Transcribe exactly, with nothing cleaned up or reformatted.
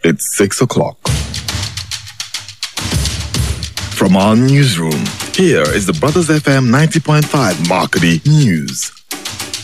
It's six o'clock. From our newsroom, here is the Brothers F M ninety point five Marketing News.